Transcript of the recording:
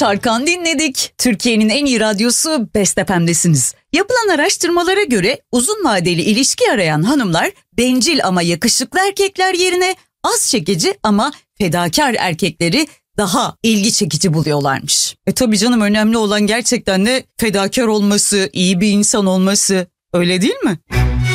Tarkan dinledik. Türkiye'nin en iyi radyosu Best FM'desiniz. Yapılan araştırmalara göre uzun vadeli ilişki arayan hanımlar bencil ama yakışıklı erkekler yerine az çekici ama fedakar erkekleri daha ilgi çekici buluyorlarmış. Tabii canım, önemli olan gerçekten de fedakar olması, iyi bir insan olması, öyle değil mi?